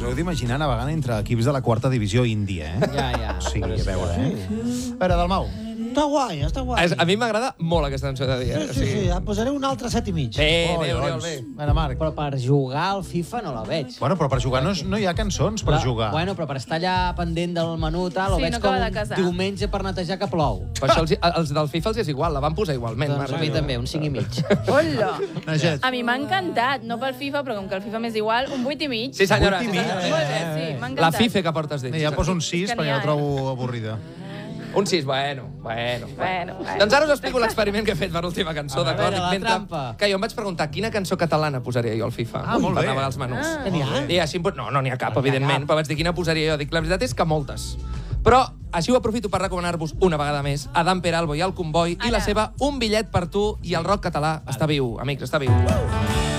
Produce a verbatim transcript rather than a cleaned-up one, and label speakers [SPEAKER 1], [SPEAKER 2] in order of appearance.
[SPEAKER 1] heu d'imaginar navegant entre equips de la quarta divisió índia, eh?
[SPEAKER 2] Ja, ja.
[SPEAKER 1] O sigui, a veure, eh? A veure, Dalmau.
[SPEAKER 3] Està guai, està guai.
[SPEAKER 4] A mi m'agrada molt aquesta cançó de dia.
[SPEAKER 3] Sí, sí, sí, em posaré un altre set i mig.
[SPEAKER 4] Bé,
[SPEAKER 1] Oi,
[SPEAKER 4] bé, Oriol,
[SPEAKER 1] doncs.
[SPEAKER 4] bé.
[SPEAKER 1] Bueno, Marc.
[SPEAKER 2] Però per jugar al FIFA no la veig.
[SPEAKER 1] Bueno, però per jugar no, és- no hi ha cançons per
[SPEAKER 2] Però-
[SPEAKER 1] jugar.
[SPEAKER 2] Bueno, però per estar allà pendent del menú, tal, ho
[SPEAKER 5] Sí,
[SPEAKER 2] veig
[SPEAKER 5] no
[SPEAKER 2] com
[SPEAKER 5] acaba de
[SPEAKER 2] un
[SPEAKER 5] casar.
[SPEAKER 2] diumenge per netejar que plou.
[SPEAKER 4] Per això els, els del FIFA els és igual, la van posar igualment.
[SPEAKER 2] Doncs a mi també, un cinc i mig.
[SPEAKER 5] Hola!
[SPEAKER 1] Naget.
[SPEAKER 5] A mi m'ha encantat, no pel FIFA, però com que el FIFA m'és igual, un vuit i mig.
[SPEAKER 4] Sí, senyora.
[SPEAKER 1] Vuit i
[SPEAKER 4] Sí,
[SPEAKER 1] mig.
[SPEAKER 4] senyora.
[SPEAKER 5] Molt bé, sí, m'ha encantat.
[SPEAKER 4] La FIFA que portes dins.
[SPEAKER 1] Bé, ja poso un sis
[SPEAKER 5] És que
[SPEAKER 1] perquè
[SPEAKER 5] n'hi ha,
[SPEAKER 1] la trobo avorrida.
[SPEAKER 4] Un sis, bueno, bueno.
[SPEAKER 5] Bueno, bueno.
[SPEAKER 4] Doncs ara us explico l'experiment que he fet per l'última cançó,
[SPEAKER 2] A veure,
[SPEAKER 4] d'acord?
[SPEAKER 2] la
[SPEAKER 4] Mentre-
[SPEAKER 2] trampa.
[SPEAKER 4] Que jo em vaig preguntar quina cançó catalana posaria jo al FIFA.
[SPEAKER 1] Ah, molt
[SPEAKER 4] per
[SPEAKER 1] bé.
[SPEAKER 4] navegar els menús.
[SPEAKER 5] Ah.
[SPEAKER 3] Que n'hi ha?
[SPEAKER 4] I així, em po- no, no n'hi ha cap,
[SPEAKER 2] No n'hi ha
[SPEAKER 4] evidentment,
[SPEAKER 2] cap.
[SPEAKER 4] però vaig dir quina posaria jo. Dic, la veritat és que moltes. Però així ho aprofito per recomanar-vos una vegada més a Dan Peralbo i al Comboi i la
[SPEAKER 5] Ara.
[SPEAKER 4] seva Un bitllet per tu i el rock català està viu, amics, està viu.